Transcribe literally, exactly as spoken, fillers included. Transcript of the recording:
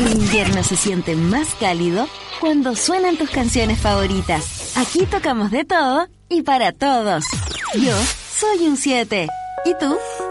El invierno se siente más cálido cuando suenan tus canciones favoritas. Aquí tocamos de todo y para todos. Yo soy un siete. ¿Y tú?